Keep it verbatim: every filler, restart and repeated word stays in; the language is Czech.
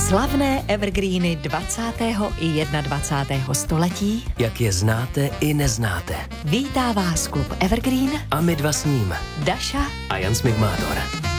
Slavné evergreeny dvacátého i dvacátého prvního století, jak je znáte i neznáte. Vítá vás klub Evergreen A my dva s ním. Daša a Jan Smigmátor.